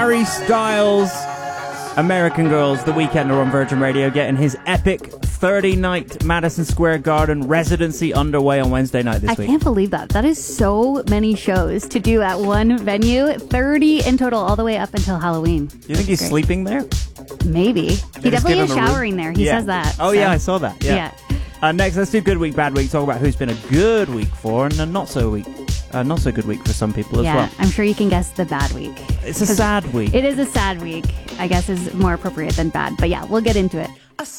Harry Styles, American Girls, The Weekender on Virgin Radio, getting his epic 30-night Madison Square Garden residency underway on Wednesday night this week. I can't believe that. That is so many shows to do at one venue. 30 in total, all the way up until Halloween. Do you think he's sleeping there? Maybe. He definitely is showering there. He says that. Oh, yeah, I saw that. Yeah. Next, let's do Good Week, Bad Week. Talk about who's been a good week for and a not so good week for some people as well. I'm sure you can guess the bad week. It's a sad week. It is a sad week, I guess is more appropriate than bad. But yeah, we'll get into it.